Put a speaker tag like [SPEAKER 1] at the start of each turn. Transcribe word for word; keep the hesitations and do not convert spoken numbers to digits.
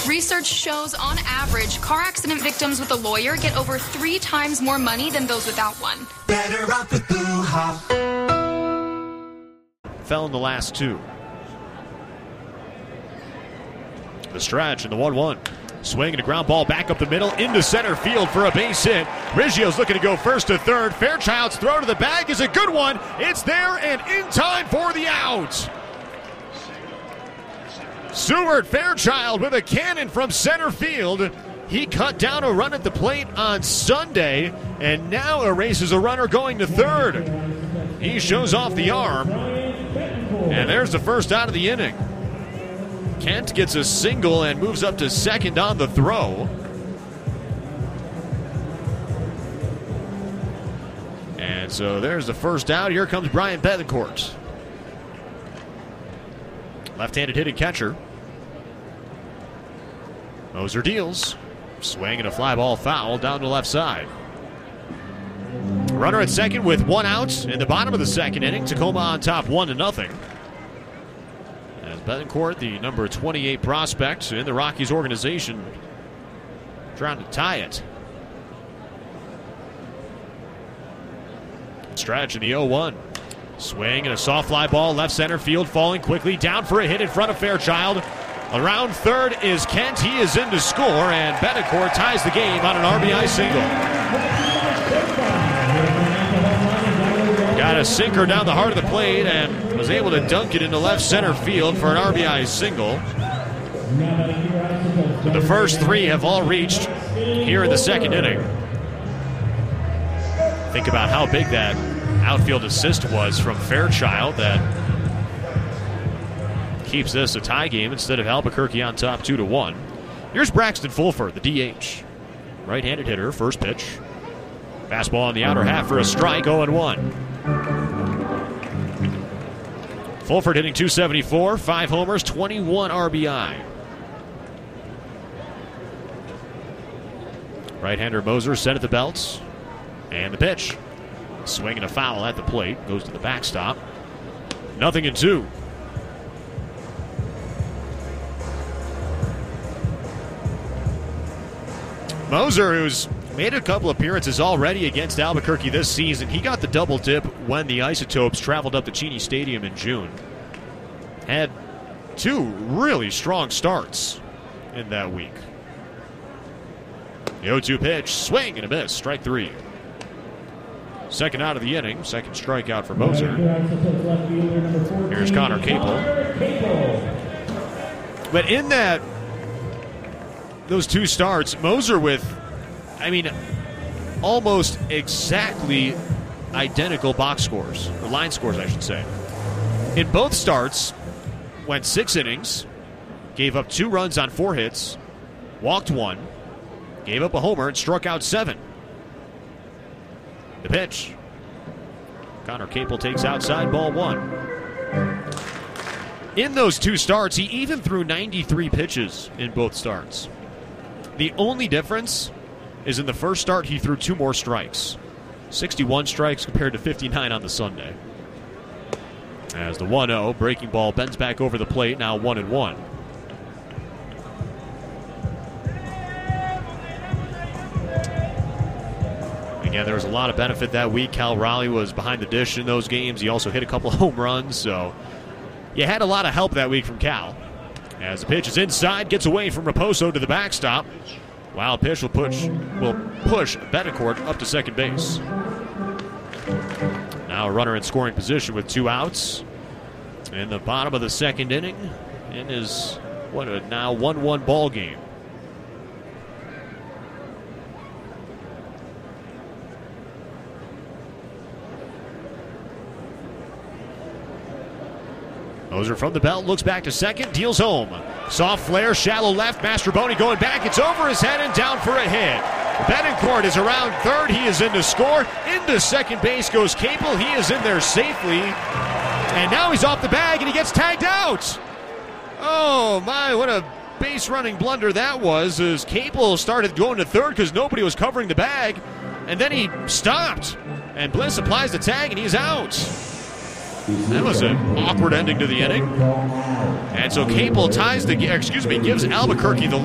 [SPEAKER 1] Research shows, on average, car accident victims with a lawyer get over three times more money than those without one.
[SPEAKER 2] Better off with Blue Hop.
[SPEAKER 3] Fell in the last two. The stretch and the one one. Swing and a ground ball back up the middle into center field for a base hit. Riggio's looking to go first to third. Fairchild's throw to the bag is a good one. It's there and in time for the out. Seward Fairchild with a cannon from center field. He cut down a run at the plate on Sunday and now erases a runner going to third. He shows off the arm. And there's the first out of the inning. Kent gets a single and moves up to second on the throw. And so there's the first out. Here comes Brian Betancourt. Left-handed hitting catcher. Moser deals. Swing and a fly ball foul down the left side. Runner at second with one out in the bottom of the second inning. Tacoma on top one to nothing. As Betancourt, the number twenty-eight prospect in the Rockies organization, trying to tie it. Stretch in the oh one. Swing and a soft fly ball left center field, falling quickly down for a hit in front of Fairchild. Around third is Kent. He is in to score, and Betancourt ties the game on an R B I single. Got a sinker down the heart of the plate and was able to dunk it into left center field for an R B I single. The first three have all reached here in the second inning. Think about how big that outfield assist was from Fairchild that keeps this a tie game instead of Albuquerque on top two to one. Here's Braxton Fulford, the D H. Right-handed hitter, first pitch. Fastball on the outer half for a strike, oh and one. Fulford hitting two seventy-four, five homers, twenty-one R B I. Right-hander Moser set at the belts. And the pitch. Swing and a foul at the plate. Goes to the backstop. Nothing in two. Moser, who's made a couple appearances already against Albuquerque this season. He got the double dip when the Isotopes traveled up to Cheney Stadium in June. Had two really strong starts in that week. The oh two pitch, swing and a miss, strike three. Second out of the inning, second strikeout for Moser. Here's Connor Capel. But in that, those two starts, Moser with, I mean, almost exactly identical box scores, or line scores, I should say. In both starts, went six innings, gave up two runs on four hits, walked one, gave up a homer, and struck out seven. The pitch. Connor Capel takes outside, ball one. In those two starts, he even threw ninety-three pitches in both starts. The only difference is in the first start, he threw two more strikes. sixty-one strikes compared to fifty-nine on the Sunday. As the one oh, breaking ball bends back over the plate, now one and one. Again, there was a lot of benefit that week. Cal Raleigh was behind the dish in those games. He also hit a couple of home runs, so you had a lot of help that week from Cal. As the pitch is inside, gets away from Raposo to the backstop. Wild pitch will push will push Betancourt up to second base. Now a runner in scoring position with two outs in the bottom of the second inning. In his what a now one one ball game. Moser from the belt, looks back to second, deals home. Soft flare, shallow left, Mastroboni going back. It's over his head and down for a hit. Betancourt is around third. He is in to score. Into second base goes Capel. He is in there safely. And now he's off the bag and he gets tagged out. Oh my, what a base running blunder that was, as Capel started going to third because nobody was covering the bag. And then he stopped. And Bliss applies the tag and he's out. That was an awkward ending to the inning. And so Capel ties the, excuse me, gives Albuquerque the